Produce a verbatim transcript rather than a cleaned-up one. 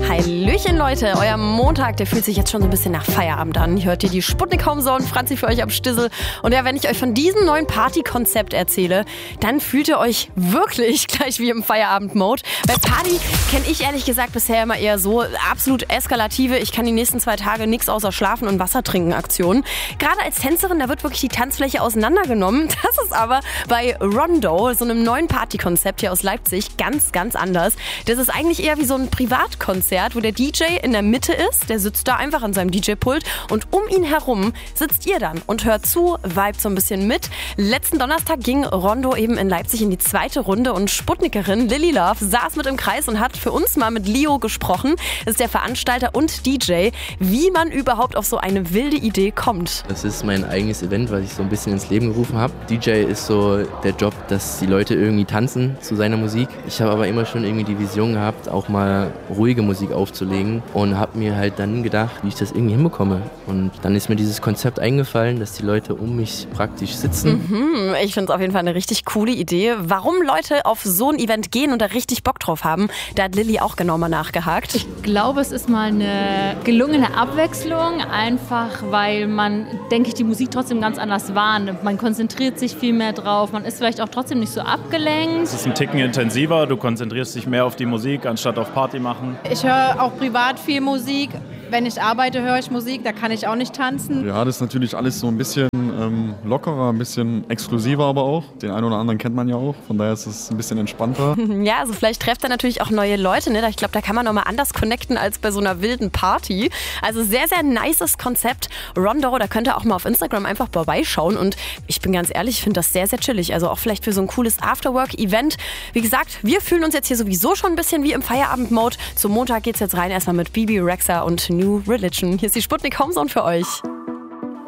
Hallöchen Leute, euer Montag, der fühlt sich jetzt schon so ein bisschen nach Feierabend an. Hier hört ihr die Sputnik Homezone, Franzi für euch am Stissel. Und ja, wenn ich euch von diesem neuen Partykonzept erzähle, dann fühlt ihr euch wirklich gleich wie im Feierabend-Mode. Bei Party kenne ich ehrlich gesagt bisher immer eher so absolut eskalative, ich kann die nächsten zwei Tage nichts außer Schlafen und Wasser trinken Aktionen. Gerade als Tänzerin, da wird wirklich die Tanzfläche auseinandergenommen. Das ist aber bei Rondo, so einem neuen Partykonzept hier aus Leipzig, ganz, ganz anders. Das ist eigentlich eher wie so ein Privatkonzert, wo der D J in der Mitte ist, der sitzt da einfach an seinem D J-Pult und um ihn herum sitzt ihr dann und hört zu, vibet so ein bisschen mit. Letzten Donnerstag ging Rondo eben in Leipzig in die zweite Runde und Sputnikerin Lilly Love saß mit im Kreis und hat für uns mal mit Leo gesprochen. Das ist der Veranstalter und D J, wie man überhaupt auf so eine wilde Idee kommt. Das ist mein eigenes Event, was ich so ein bisschen ins Leben gerufen habe. D J ist so der Job, dass die Leute irgendwie tanzen zu seiner Musik. Ich habe aber immer schon irgendwie die Vision gehabt, auch mal ruhige Musik aufzulegen und habe mir halt dann gedacht, wie ich das irgendwie hinbekomme. Und dann ist mir dieses Konzept eingefallen, dass die Leute um mich praktisch sitzen. Mhm, ich finde es auf jeden Fall eine richtig coole Idee. Warum Leute auf so ein Event gehen und da richtig Bock drauf haben, da hat Lilly auch genau mal nachgehakt. Ich glaube, es ist mal eine gelungene Abwechslung, einfach weil man, denke ich, die Musik trotzdem ganz anders wahrnimmt. Man konzentriert sich viel mehr drauf, man ist vielleicht auch trotzdem nicht so abgelenkt. Es ist ein Ticken intensiver, du konzentrierst dich mehr auf die Musik, anstatt auf Party machen. Ich höre auch privat viel Musik. Wenn ich arbeite, höre ich Musik, da kann ich auch nicht tanzen. Ja, das ist natürlich alles so ein bisschen ähm, lockerer, ein bisschen exklusiver aber auch. Den einen oder anderen kennt man ja auch, von daher ist es ein bisschen entspannter. Ja, also vielleicht trefft er natürlich auch neue Leute, ne? Ich glaube, da kann man nochmal anders connecten als bei so einer wilden Party. Also sehr, sehr nices Konzept. Rondo, da könnt ihr auch mal auf Instagram einfach vorbeischauen und ich bin ganz ehrlich, ich finde das sehr, sehr chillig. Also auch vielleicht für so ein cooles Afterwork-Event. Wie gesagt, wir fühlen uns jetzt hier sowieso schon ein bisschen wie im Feierabend-Mode. Zum Montag geht's jetzt rein erstmal mit Bibi Rexha und New Religion. Hier ist die Sputnik Homezone für euch.